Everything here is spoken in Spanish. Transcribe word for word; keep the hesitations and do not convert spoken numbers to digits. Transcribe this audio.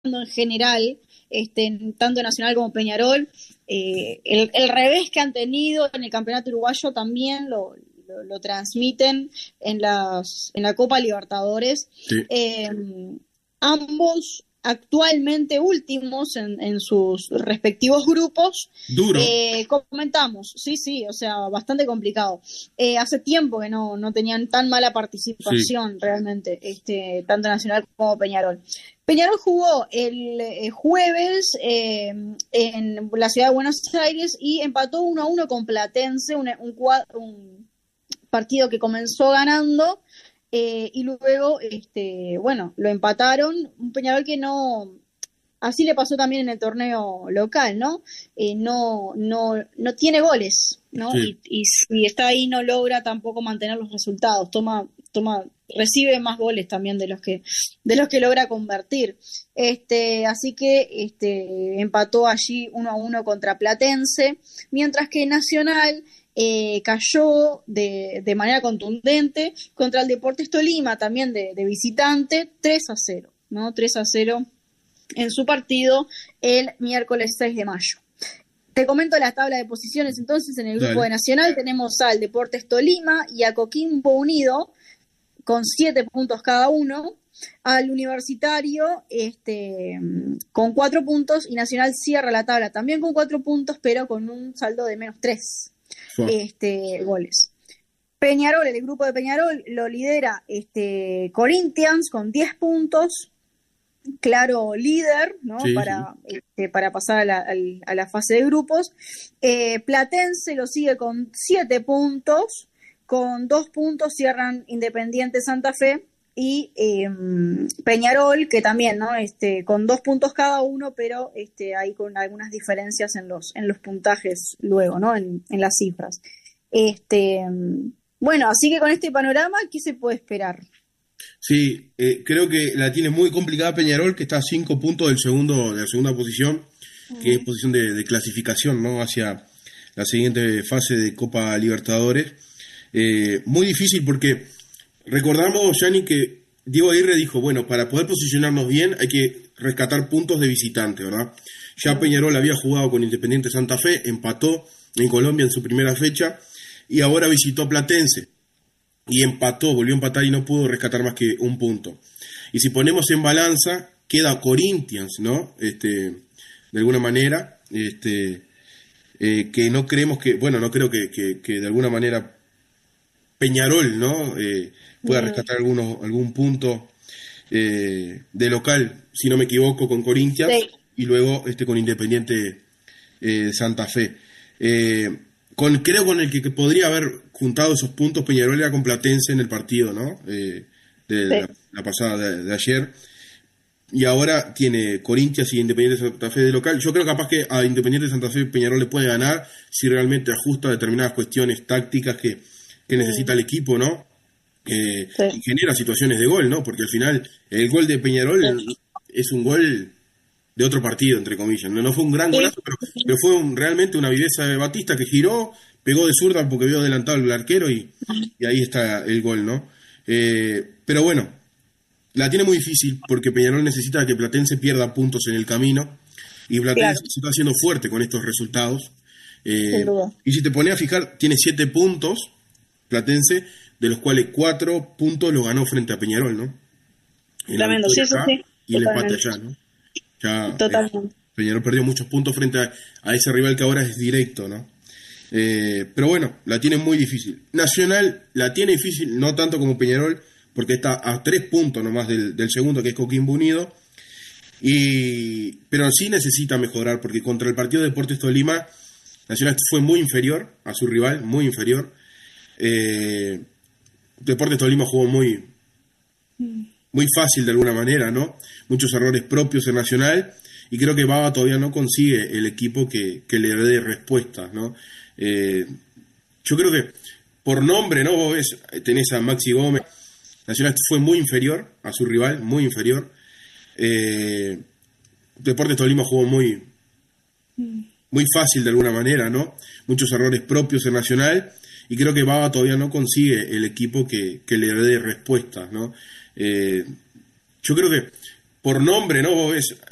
en general, este, tanto Nacional como Peñarol, eh, el, el revés que han tenido en el campeonato uruguayo también lo, lo, lo transmiten en, las, en la Copa Libertadores. Sí. Eh, ambos actualmente últimos en, en sus respectivos grupos. Duro. Eh, comentamos, sí, sí, o sea, bastante complicado. Eh, hace tiempo que no, no tenían tan mala participación, sí, realmente, este, tanto Nacional como Peñarol. Peñarol jugó el eh, jueves eh, en la ciudad de Buenos Aires y empató uno a uno con Platense, un, un, un partido que comenzó ganando. Eh, y luego, este, bueno, lo empataron, un Peñarol que no, así le pasó también en el torneo local, ¿no? Eh, no, no, no tiene goles, ¿no? Sí. Y, y si está ahí no logra tampoco mantener los resultados, toma, toma, recibe más goles también de los que, de los que logra convertir. Este, así que este, empató allí uno a uno contra Platense, mientras que Nacional Eh, cayó de, de manera contundente contra el Deportes Tolima, también de, de visitante, tres a cero, ¿no? tres a cero en su partido el miércoles seis de mayo. Te comento la tabla de posiciones entonces. En el grupo Dale. de Nacional tenemos al Deportes Tolima y a Coquimbo Unido con siete puntos cada uno, al Universitario este, con cuatro puntos, y Nacional cierra la tabla también con cuatro puntos, pero con un saldo de menos tres. Este, goles. Peñarol, el grupo de Peñarol lo lidera este, Corinthians con diez puntos, claro líder, ¿no? Sí, para, sí. este, para pasar a la, a la fase de grupos. Eh, Platense lo sigue con siete puntos, con dos puntos cierran Independiente Santa Fe y eh, Peñarol, que también, ¿no? Este, con dos puntos cada uno, pero este, hay con algunas diferencias en los, en los puntajes luego, ¿no? En, en las cifras. Este, bueno, así que con este panorama, ¿qué se puede esperar? Sí, eh, creo que la tiene muy complicada Peñarol, que está a cinco puntos del segundo, de la segunda posición, uh-huh. que es posición de, de clasificación, ¿no? Hacia la siguiente fase de Copa Libertadores. Eh, muy difícil porque recordamos, Yanni, que Diego Aguirre dijo, bueno, para poder posicionarnos bien hay que rescatar puntos de visitante, ¿verdad? Ya Peñarol había jugado con Independiente Santa Fe, empató en Colombia en su primera fecha y ahora visitó Platense y empató, volvió a empatar y no pudo rescatar más que un punto. Y si ponemos en balanza, queda Corinthians, ¿no? Este, de alguna manera, este, eh, que no creemos que, bueno, no creo que, que, que de alguna manera Peñarol, ¿no? Eh, pueda rescatar algunos, algún punto eh, de local, si no me equivoco, con Corinthians, sí. Y luego este con Independiente eh, Santa Fe. Eh, con, creo con el que, que podría haber juntado esos puntos Peñarol era con Platense en el partido, ¿no? Eh, de sí. la, la pasada de, de ayer. Y ahora tiene Corinthians y Independiente Santa Fe de local. Yo creo capaz que a Independiente Santa Fe Peñarol le puede ganar si realmente ajusta determinadas cuestiones tácticas que que necesita el equipo, ¿no? Eh, sí. Y genera situaciones de gol, ¿no? Porque al final el gol de Peñarol sí. es un gol de otro partido, entre comillas. No, no fue un gran golazo, sí. pero, pero fue un, realmente una viveza de Batista que giró, pegó de zurda porque vio adelantado el arquero y, y ahí está el gol, ¿no? Eh, pero bueno, la tiene muy difícil porque Peñarol necesita que Platense pierda puntos en el camino y Platense claro. se está haciendo fuerte con estos resultados. Eh, y si te pones a fijar, tiene siete puntos Platense, de los cuales cuatro puntos los ganó frente a Peñarol, ¿no? En Tremendo, sí, sí, sí. Y el empate allá, ¿no? Ya, Totalmente. Eh, Peñarol perdió muchos puntos frente a, a ese rival que ahora es directo, ¿no? Eh, pero bueno, la tiene muy difícil. Nacional la tiene difícil, no tanto como Peñarol, porque está a tres puntos nomás del, del segundo, que es Coquimbo Unido. Y, pero sí necesita mejorar, porque contra el partido de Deportes Tolima, Nacional fue muy inferior a su rival, muy inferior. Eh, Deportes Tolima jugó muy muy fácil de alguna manera, ¿no? Muchos errores propios en Nacional y creo que Baba todavía no consigue el equipo que, que le dé respuestas, ¿no? Eh, yo creo que por nombre, ¿no? Vos ves, tenés a Maxi Gómez. Nacional fue muy inferior a su rival, muy inferior. Eh, Deportes Tolima jugó muy muy fácil de alguna manera, ¿no? Muchos errores propios en Nacional y creo que Baba todavía no consigue el equipo que, que le dé respuestas, ¿no? Eh, yo creo que por nombre, ¿no? Vos ves